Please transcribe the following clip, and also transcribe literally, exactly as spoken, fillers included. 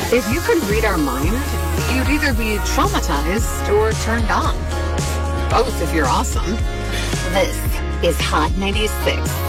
If you could read our mind, you'd either be traumatized or turned on. Both if you're awesome. This is Hot ninety-six.